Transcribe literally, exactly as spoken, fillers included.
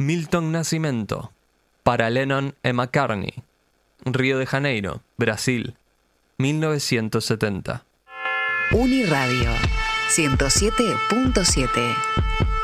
Milton Nascimento, para Lennon e McCartney, Río de Janeiro, Brasil, mil novecientos setenta. Uniradio ciento siete punto siete.